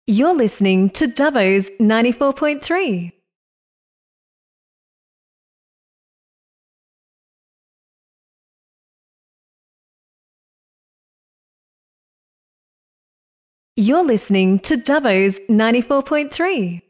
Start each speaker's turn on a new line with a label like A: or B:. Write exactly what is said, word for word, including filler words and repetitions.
A: You're listening to Dubbo's ninety-four point three. You're listening to Dubbo's ninety-four point three.